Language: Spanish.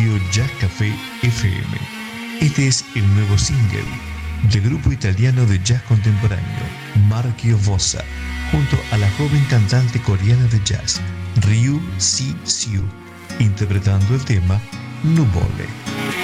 Radio Jazz Café FM. Este es el nuevo single del grupo italiano de jazz contemporáneo Marchio Vossa, junto a la joven cantante coreana de jazz Ryu Si Siu, interpretando el tema Nuvole.